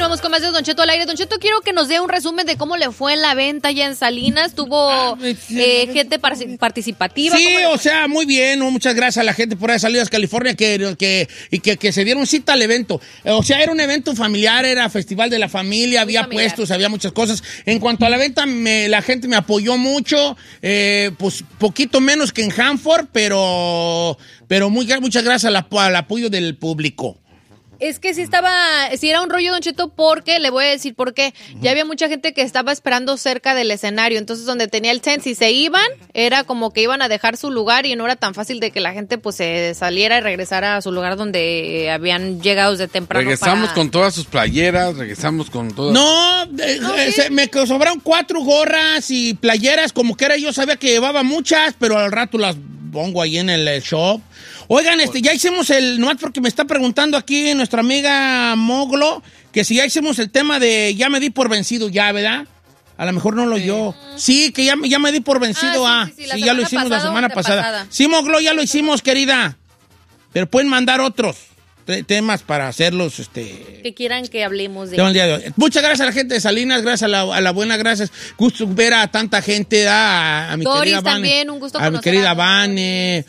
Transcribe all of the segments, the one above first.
Continuamos con más de Don Cheto al aire. Don Cheto, quiero que nos dé un resumen de cómo le fue en la venta allá en Salinas. ¿Tuvo gente participativa? Sí, o sea, muy bien. Muchas gracias a la gente por ahí de Salinas, California, que se dieron cita al evento. O sea, era un evento familiar, era festival de la familia, había familiar. Puestos, había muchas cosas. En cuanto a la venta, la gente me apoyó mucho, pues poquito menos que en Hanford, pero muchas gracias al apoyo del público. Es que sí era un rollo, Don Cheto, porque, le voy a decir por qué, ya había mucha gente que estaba esperando cerca del escenario, entonces donde tenía el tent, si se iban, era como que iban a dejar su lugar y no era tan fácil de que la gente pues se saliera y regresara a su lugar donde habían llegado desde temprano. Regresamos con todas sus playeras, regresamos con todas... No, me sobraron 4 gorras y playeras, como que era, yo sabía que llevaba muchas, pero al rato las pongo ahí en el shop. Oigan, ya hicimos nomás porque me está preguntando aquí nuestra amiga Moglo, que si ya hicimos el tema de ya me di por vencido ya, ¿verdad? A lo mejor no lo oyó. Sí, que ya me di por vencido. Sí, ya lo hicimos la semana pasada. Sí, Moglo, ya lo hicimos, querida. Pero pueden mandar otros temas para hacerlos, que quieran que hablemos de el día de hoy. Muchas gracias a la gente de Salinas, gracias a la buena, gracias. Gusto ver a tanta gente, a mi Doris querida Vane, también, un gusto a mi querida Vane,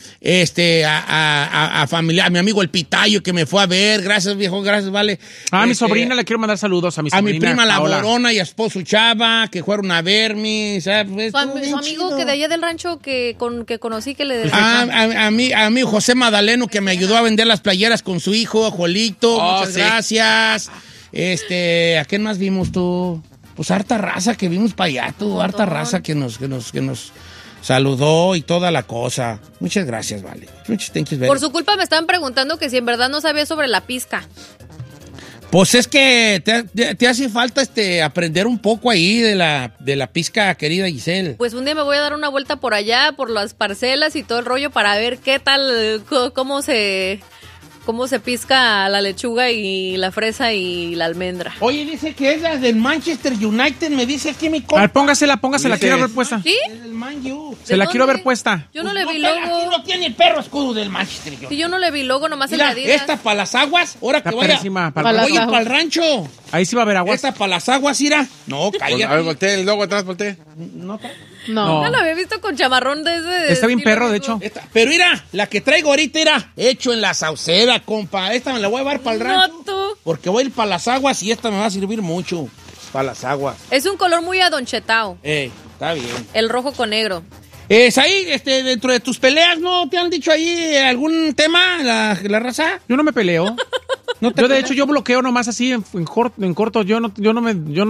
a familia, a mi amigo el Pitayo que me fue a ver, gracias viejo, gracias, vale. A mi sobrina le quiero mandar saludos, a mi sobrina. A mi prima La Paola. Borona y a esposo Chava, que fueron a verme, ¿sabes? Su amigo chido. Que de allá del rancho que conocí, que le... A mí José Madaleno, que me ayudó a vender las playeras con su hijo, Juelito, muchas gracias. ¿A quién más vimos tú? Pues harta raza que vimos para allá, tú, harta raza que nos saludó y toda la cosa. Muchas gracias, vale. Por su culpa me estaban preguntando que si en verdad no sabía sobre la pizca. Pues es que te hace falta aprender un poco ahí de la pizca, querida Giselle. Pues un día me voy a dar una vuelta por allá, por las parcelas y todo el rollo para ver qué tal, cómo se pizca la lechuga y la fresa y la almendra. Oye, dice que es la del Manchester United, me dice aquí mi compa. A ver, póngasela, quiero ver puesta. ¿Sí? Es del Man U. Se la quiero ver puesta. Yo pues no le vi logo. Aquí no tiene el perro escudo del Manchester United. Sí, yo no le vi logo, nomás en Mira, la Adidas. esta para las aguas, ahora que vaya para el rancho. Ahí sí va a haber aguas. Esta para las aguas, Ira. No, cállate. A ver, volteé el logo atrás, volteé. No lo había visto con chamarrón de ese. Está bien perro, de hecho. Pero mira, la que traigo ahorita, mira, hecho en la sauceda, compa. Esta me la voy a llevar para el rancho. No, tú. Porque voy a ir para las aguas y esta me va a servir mucho. Para las aguas. Es un color muy adonchetao. Está bien. El rojo con negro. Ahí, dentro de tus peleas, ¿no te han dicho ahí algún tema, la raza? Yo no me peleo. Yo, de hecho, yo bloqueo nomás así en corto. Yo no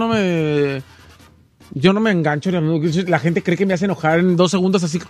me engancho. La gente cree que me hace enojar en 2 segundos así.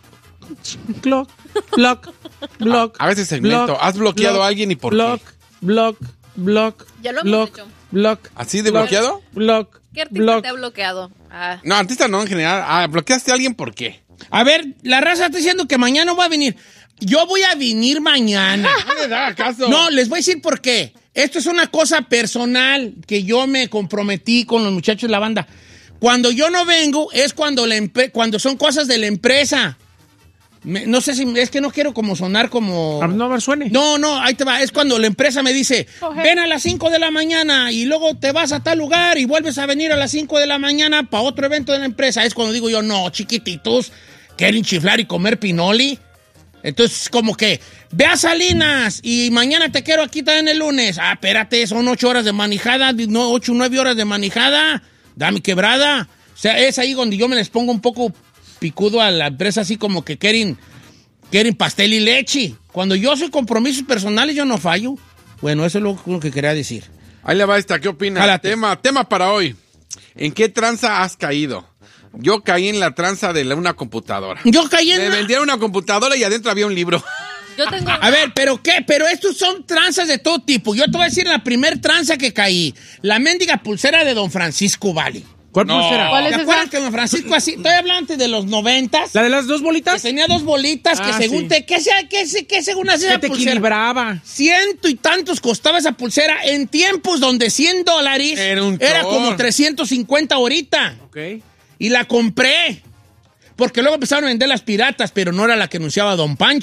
Block. A veces segmento. ¿Has bloqueado a alguien y por qué? Block. Ya lo hemos hecho. ¿Así de bloqueado? ¿Qué artista te ha bloqueado? No, artista no, en general. ¿Bloqueaste a alguien por qué? A ver, la raza está diciendo que mañana va a venir. Yo voy a venir mañana. No le da caso. No, les voy a decir por qué. Esto es una cosa personal que yo me comprometí con los muchachos de la banda. Cuando yo no vengo es cuando son cosas de la empresa. No sé si es que no quiero como sonar como... No me suene. No, ahí te va. Es cuando la empresa me dice, ven a las 5 de la mañana y luego te vas a tal lugar y vuelves a venir a las 5 de la mañana para otro evento de la empresa. Es cuando digo yo, no, chiquititos, quieren chiflar y comer pinoli. Entonces, como que, ve a Salinas y mañana te quiero aquí también el lunes. Espérate, son 8 horas de manejada, 8 o 9 horas de manejada. Dame quebrada. O sea, es ahí donde yo me les pongo un poco picudo a la empresa, así como que quieren pastel y leche. Cuando yo soy compromisos personales, yo no fallo. Bueno, eso es lo que quería decir. Ahí le va esta, ¿qué opinas? Tema para hoy. ¿En qué tranza has caído? Yo caí en la tranza de una computadora. Me vendieron una computadora y adentro había un libro. Yo tengo... A ver, ¿pero qué? Pero estos son tranzas de todo tipo. Yo te voy a decir la primer tranza que caí. La mendiga pulsera de Don Francisco Valley. ¿Cuál pulsera? ¿Cuál es ¿Te acuerdas que Don Francisco así? Estoy hablando antes de los 90s. ¿La de las 2 bolitas? Que tenía 2 bolitas que según sí. ¿Qué según hacía esa te pulsera? equilibraba. 100 y tantos costaba esa pulsera en tiempos donde $100 era como 350 ahorita. Ok. Y la compré. Porque luego empezaron a vender las piratas, pero no era la que anunciaba Don Pancho.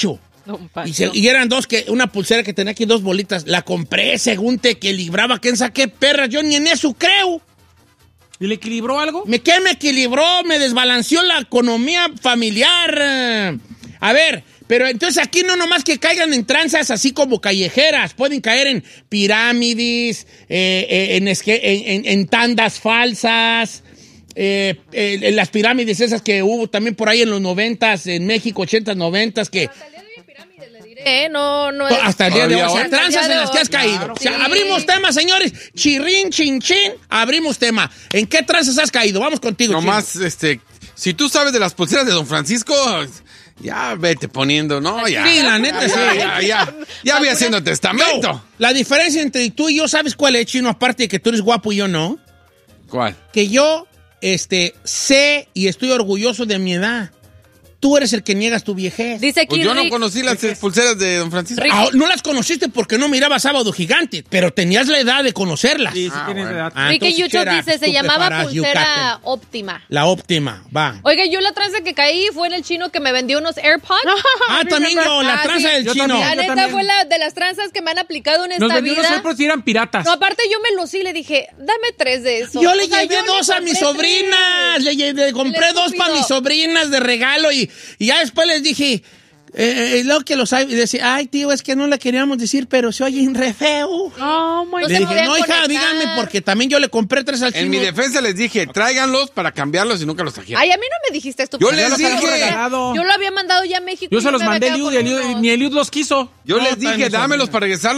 Y eran dos, una pulsera que tenía aquí 2 bolitas. La compré según te equilibraba. ¿Quién saqué, perra? Yo ni en eso creo. ¿Y le equilibró algo? ¿Qué me equilibró? Me desbalanceó la economía familiar. A ver, pero entonces aquí no nomás que caigan en tranzas así como callejeras. Pueden caer en pirámides, en tandas falsas. En las pirámides esas que hubo también por ahí en los 90s, en México, 80s, 90s, que... Hasta el día de hoy pirámides, le diré. No es... Hasta el día de hoy. O sea, tranzas en las que has caído. Claro. O sea, abrimos tema, señores. Chirrín, chin, chin. Abrimos tema. ¿En qué tranzas has caído? Vamos contigo, nomás, si tú sabes de las pulseras de Don Francisco... Ya vete poniendo, ¿no? Ya. Sí, la neta, sí. Ya voy haciendo testamento. Yo, la diferencia entre tú y yo, ¿sabes cuál es, Chino? Aparte de que tú eres guapo y yo no. ¿Cuál? Que yo... sé y estoy orgulloso de mi edad. Tú eres el que niegas tu viejez. Dice aquí, pues yo no conocí las pulseras de Don Francisco. No las conociste porque no mirabas Sábado Gigante, pero tenías la edad de conocerlas. Sí, tienes edad. Ricky Yucho dice, se llamaba pulsera óptima. La óptima, va. Oiga, yo la tranza que caí fue en el chino que me vendió unos AirPods. También yo, la tranza del chino. La neta fue la de las tranzas que me han aplicado en esta vida. Nos vendió unos AirPods y eran piratas. No, aparte yo me los le dije, dame 3 de esos. Yo le llevé 2 a mis sobrinas. Le compré 2 para mis sobrinas de regalo y ya después les dije, luego que los hay, y decía, ay, tío, es que no le queríamos decir, pero se oyen re feo. Oh, my God. Le dije, no, hija, díganme, porque también yo le compré 3 al chino. En mi defensa les dije, tráiganlos para cambiarlos y nunca los trajeron. Ay, a mí no me dijiste esto. Yo les dije. Yo lo había mandado ya a México. Yo se los mandé, ni Eliud los quiso. Yo les dije, dámelos para regresar.